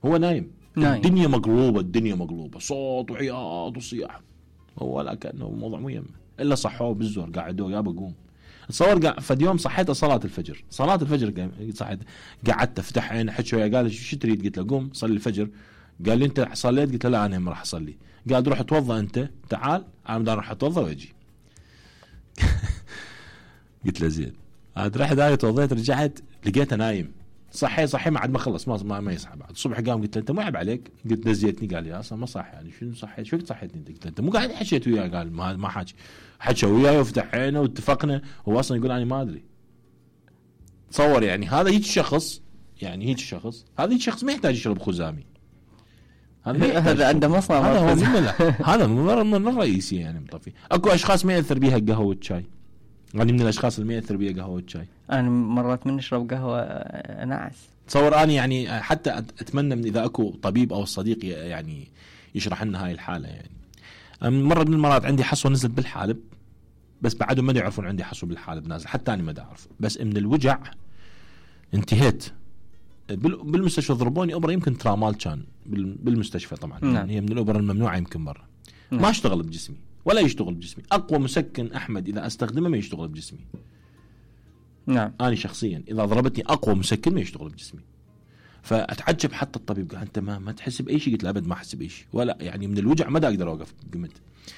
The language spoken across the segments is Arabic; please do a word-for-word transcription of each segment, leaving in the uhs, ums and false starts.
هو نايم, نايم. الدنيا مقلوبة, الدنيا مقلوبة, صوت وعياط وصياح, هو لا كأنه موضوع مو يمه, إلا صحوه بالزور قاعدوا يا بقوم. تصور قاعد فد يوم صحيت صلاة الفجر, صلاة الفجر صحيت قعدت افتح عيني حد شوية, قال شو تريد؟ قلت له قوم صلي الفجر. قال لي انت صليت؟ قلت له لا انا ما راح اصلي. قال روح اتوضا انت, تعال انا بدي اروح اتوضا واجي. قلت له زين. عاد رحت داي توضيت, رجعت لقيته نايم, صحي صحي ما عاد ما خلص, ما ما, ما يصحى بعد. الصبح قام قلت له انت مو عيب عليك؟ قلت نزيتني. قال لي اصلا ما صح يعني. شنو صحيت؟ شو قلت صحيتني انت؟ قلت له انت مو قاعد حكيت وياه؟ قال ما ما حكي, حكى وياي وفتح عينه واتفقنا, هو اصلا يقول انا ما ادري. تصور يعني هذا هيك شخص, يعني هيك شخص, هذا هيك شخص ما يحتاج يشرب خزامي, هذا عنده مصنع. هذا هو من هذا من الرئيسي يعني مطفي. اكو اشخاص ما ياثر بيها القهوه والشاي, يعني من الاشخاص اللي ما ياثر بيها قهوه والشاي. انا مرات من نشرب قهوه نعس. تصور اني يعني حتى اتمنى من اذا اكو طبيب او صديق يعني يشرح لنا هاي الحاله. يعني مره من المرات عندي حصوه نزلت بالحالب, بس بعدهم ما يعرفون عندي حصوه بالحالب نازل, حتى انا ما اعرف, بس من الوجع انتهيت. بالمستشفى ضربوني ابره, يمكن ترامال كان بالمستشفى طبعا. نعم. يعني هي من الابر الممنوعه يمكن برا. نعم. ما اشتغل بجسمي ولا يشتغل بجسمي. اقوى مسكن احمد اذا استخدمه ما يشتغل بجسمي. نعم. انا شخصيا اذا ضربتني اقوى مسكن ما يشتغل بجسمي. فاتعجب حتى الطبيب قال انت ما ما تحس باي شيء؟ قلت له ابد ما احس باي شيء, ولا يعني من الوجع ما اقدر اوقف قمت.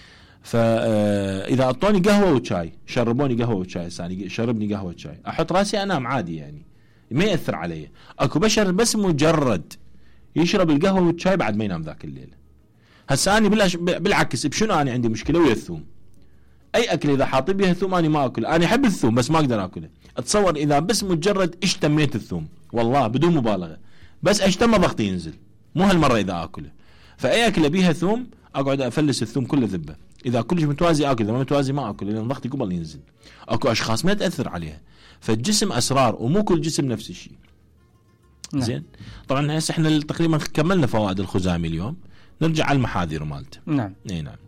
فاذا اعطوني قهوه وشاي, شربوني قهوه وشاي, ثاني شربني قهوه وشاي, احط راسي انام عادي يعني ما ياثر علي. اكو بشر بس مجرد يشرب القهوه والشاي بعد ما ينام ذاك الليل. هسه اني بالعكس, بشنو انا عندي مشكله ويا الثوم. اي اكل اذا حاطين بيها ثوم انا ما اكل. انا احب الثوم بس ما اقدر اكله. اتصور اذا بس مجرد اشتميت الثوم, والله بدون مبالغه, بس اشتم ضغطي ينزل, مو هالمره اذا اكله. فاي اكله بيها ثوم اقعد افلس الثوم كله ذبه. اذا كلش متوازي اكل, اذا ما متوازي ما اكل, لان ضغطي قبل ينزل. اكو اشخاص ما تاثر عليها. فالجسم اسرار, ومو كل جسم نفس الشيء. نعم. زين. طبعا هسه احنا تقريبا كملنا فوائد الخزامي اليوم, نرجع على المحاذير مالته. نعم. اي نعم.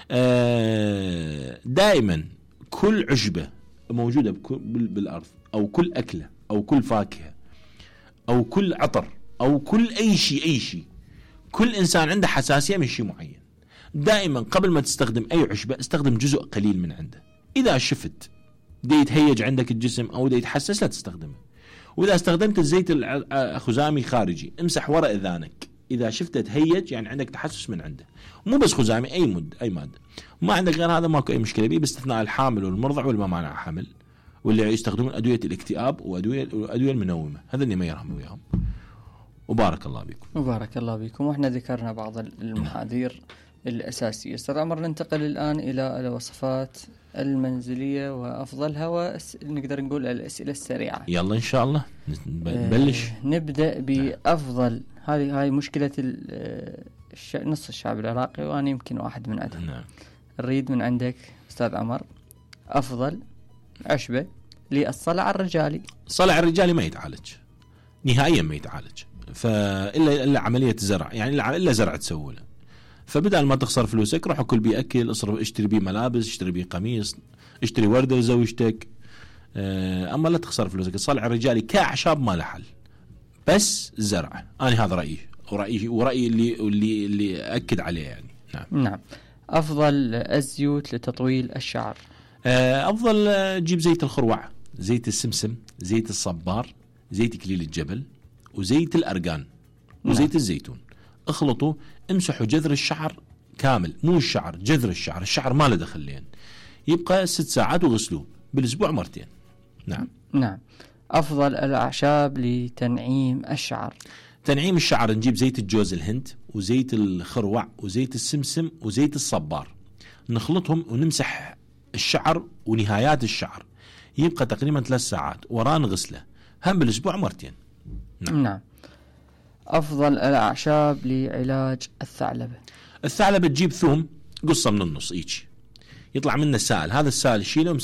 آه دائما كل عشبه موجوده بالارض, او كل اكله, او كل فاكهه, او كل عطر, او كل اي شيء اي شيء, كل انسان عنده حساسيه من شيء معين. دائما قبل ما تستخدم اي عشبه استخدم جزء قليل من عنده. اذا شفت دي يتهيج عندك الجسم او دي يتحسس لا تستخدمه. واذا استخدمت الزيت الخزامي خارجي امسح وراء اذانك اذا شفته تهيج, يعني عندك تحسس من عنده. مو بس خزامي, اي مد اي ماده. ما عندك غير هذا ماكو اي مشكله بيه, باستثناء الحامل والمرضع واللي ما مانع حمل, واللي يستخدمون ادويه الاكتئاب وادويه الادويه المنومه, هذا اللي ما يرهم وياهم. وبارك الله بكم. وبارك الله بكم. واحنا ذكرنا بعض المحاذير الاساسيه. استاذ عمر, ننتقل الان الى الوصفات المنزليه وافضلها, ونقدر نقول الاسئله السريعه. يلا ان شاء الله نبلش. آه نبدا بافضل. هذه هاي مشكله الش... نص الشعب العراقي, وانا يمكن واحد من عندهم. نعم. نريد من عندك استاذ عمر افضل عشبه للصلع الرجالي. الصلع الرجالي ما يتعالج نهائيا, ما يتعالج. فالا الا عمليه زرع, يعني الا الا زرع تسوي له. فبدل ما تخسر فلوسك روح كل بيه اكل, اصرف, اشتري بيه ملابس, اشتري بيه قميص, اشتري ورده لزوجتك. اما لا تخسر فلوسك. الصلع الرجالي كاعشاب ما له حل, بس زرع. انا هذا رايي, ورايي ورايي اللي اللي اللي اكد عليه يعني. نعم. نعم. افضل الزيوت لتطويل الشعر. افضل جيب زيت الخروع, زيت السمسم, زيت الصبار, زيت كليل الجبل, وزيت الارغان, وزيت الزيتون. اخلطوا, امسحوا جذر الشعر كامل, مو الشعر, جذر الشعر. الشعر ما له دخل لين يبقى ست ساعات, وغسلوه بالاسبوع مرتين. نعم. نعم. افضل الاعشاب لتنعيم الشعر. تنعيم الشعر نجيب زيت الجوز الهند, وزيت الخروع, وزيت السمسم, وزيت الصبار. نخلطهم ونمسح الشعر ونهايات الشعر, يبقى تقريبا ثلاث ساعات, وراه نغسله هم بالاسبوع مرتين. نعم. نعم. افضل الاعشاب لعلاج الثعلبه. الثعلبه تجيب ثوم, قصه من النص ايش يطلع منه السائل, هذا السائل شيله